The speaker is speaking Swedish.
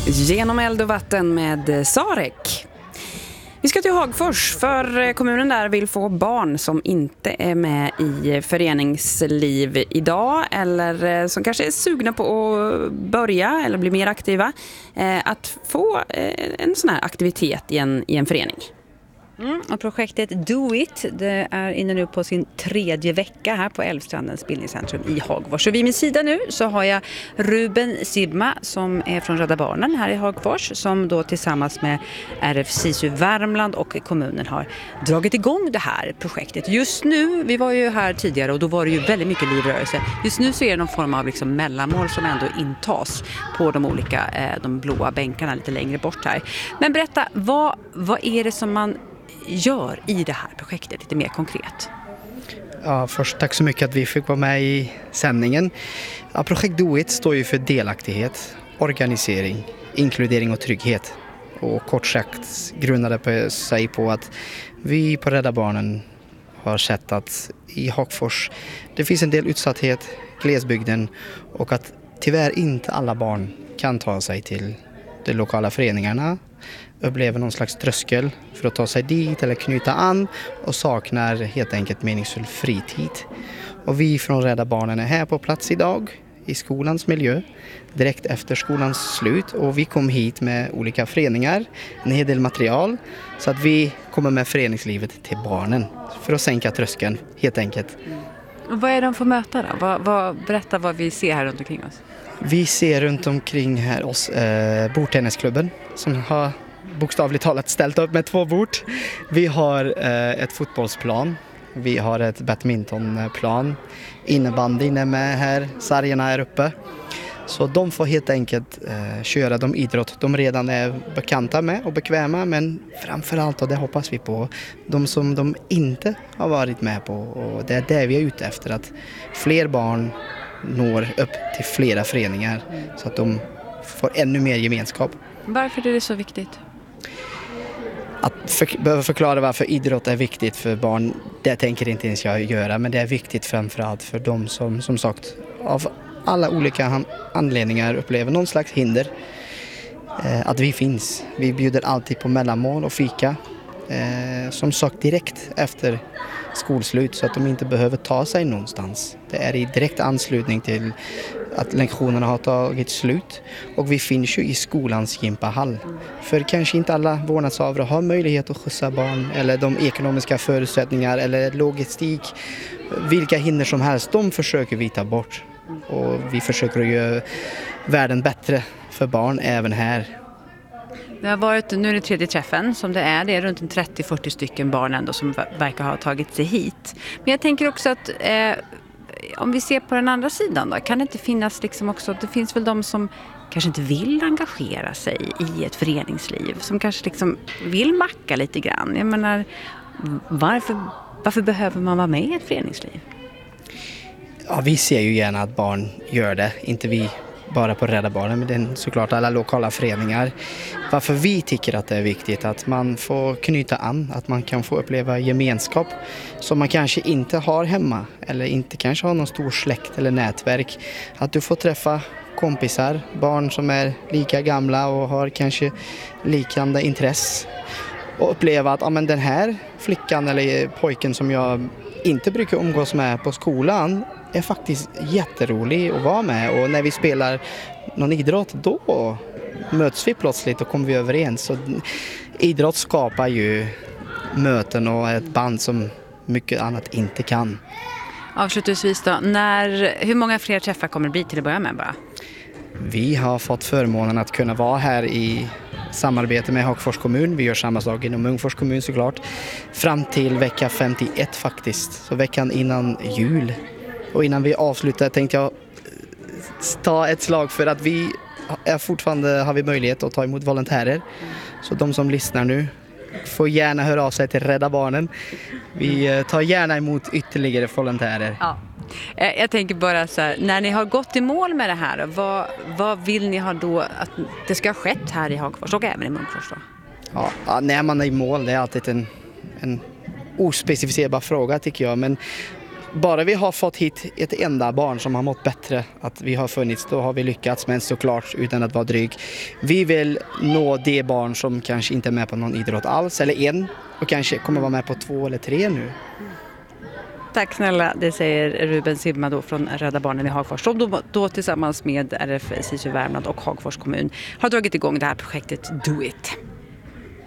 Genom eld och vatten med Sarek. Vi ska till Hagfors för kommunen där vill få barn som inte är med i föreningsliv idag eller som kanske är sugna på att börja eller bli mer aktiva att få en sån här aktivitet i en förening. Och projektet Do It, det är inne nu på sin 3:e vecka här på Älvstrandens bildningscentrum i Hagfors. Och vid min sida nu så har jag Ruben Sibma som är från Rädda Barnen här i Hagfors, som då tillsammans med RF-SISU Värmland och kommunen har dragit igång det här projektet. Just nu, vi var ju här tidigare och då var det ju väldigt mycket livrörelse. Just nu så är det någon form av liksom mellanmål som ändå intas på de olika, de blåa bänkarna lite längre bort här. Men berätta, vad är det som man gör i det här projektet lite mer konkret? Ja, först tack så mycket att vi fick vara med i sändningen. Ja, projekt Do It står ju för delaktighet, organisering, inkludering och trygghet. Och kort sagt grundade sig på att vi på Rädda Barnen har sett att i Hagfors det finns en del utsatthet, glesbygden, och att tyvärr inte alla barn kan ta sig till de lokala föreningarna, upplever någon slags tröskel för att ta sig dit eller knyta an och saknar helt enkelt meningsfull fritid. Och vi från Rädda Barnen är här på plats idag i skolans miljö direkt efter skolans slut, och vi kom hit med olika föreningar, en hel del material, så att vi kommer med föreningslivet till barnen för att sänka tröskeln helt enkelt. Och vad är de för möta då? Berätta vad vi ser här runt omkring oss. Vi ser runt omkring här oss bordtennisklubben som har bokstavligt talat ställt upp med 2 bord. Vi har ett fotbollsplan, vi har ett badmintonplan, innebandyn är med här, sargerna är uppe. Så de får helt enkelt köra de idrott de redan är bekanta med och bekväma, men framförallt, och det hoppas vi på, de som de inte har varit med på, och det är det vi är ute efter, att fler barn når upp till flera föreningar så att de får ännu mer gemenskap. Varför är det så viktigt? Att behöva förklara varför idrott är viktigt för barn, det tänker inte ens jag göra, men det är viktigt framförallt för de som sagt av alla olika anledningar upplever någon slags hinder. Att vi finns. Vi bjuder alltid på mellanmål och fika. Som sagt direkt efter skolslut, så att de inte behöver ta sig någonstans. Det är i direkt anslutning till att lektionerna har tagit slut, och vi finns ju i skolans gympahall. För kanske inte alla vårdnadshavare har möjlighet att skjutsa barn, eller de ekonomiska förutsättningar eller logistik, vilka hinder som helst, de försöker vi ta bort. Och vi försöker att göra världen bättre för barn även här. Det har varit, nu är det 3:e träffen som det är runt 30-40 stycken barn ändå som verkar ha tagit sig hit. Men jag tänker också att om vi ser på den andra sidan då, kan det inte finnas liksom också, det finns väl de som kanske inte vill engagera sig i ett föreningsliv, som kanske liksom vill macka lite grann. Jag menar, varför behöver man vara med i ett föreningsliv? Ja, vi ser ju gärna att barn gör det, inte vi bara på Rädda Barnen, men det är såklart alla lokala föreningar. Varför vi tycker att det är viktigt att man får knyta an, att man kan få uppleva gemenskap som man kanske inte har hemma, eller inte kanske har någon stor släkt eller nätverk. Att du får träffa kompisar, barn som är lika gamla och har kanske liknande intresse, och uppleva att men den här flickan eller pojken som jag inte brukar umgås med på skolan är faktiskt jätterolig att vara med, och när vi spelar någon idrott då möts vi plötsligt och kommer vi överens. Så idrott skapar ju möten och ett band som mycket annat inte kan. Avslutningsvis då, hur många fler träffar kommer det bli till att börja med bara? Vi har fått förmånen att kunna vara här i samarbete med Hagfors kommun. Vi gör samma sak inom Munkfors kommun såklart. Fram till vecka 51 faktiskt, så veckan innan jul. Och innan vi avslutar tänkte jag ta ett slag för att vi fortfarande har vi möjlighet att ta emot volontärer. Så de som lyssnar nu får gärna höra av sig till Rädda Barnen. Vi tar gärna emot ytterligare volontärer. Ja. Jag tänker bara så här, när ni har gått i mål med det här, vad vill ni ha då att det ska ha skett här i Hagfors och även i Munkfors då? Ja, när man är i mål, det är alltid en ospecificerbar fråga tycker jag, men bara vi har fått hit ett enda barn som har mått bättre, att vi har funnits, då har vi lyckats. Men såklart, utan att vara dryg, vi vill nå de barn som kanske inte är med på någon idrott alls, eller en, och kanske kommer vara med på 2 eller 3 nu. Tack snälla, det säger Ruben Sibma då från Rädda Barnen i Hagfors, som då tillsammans med RF SISU Värmland och Hagfors kommun har dragit igång det här projektet Do It.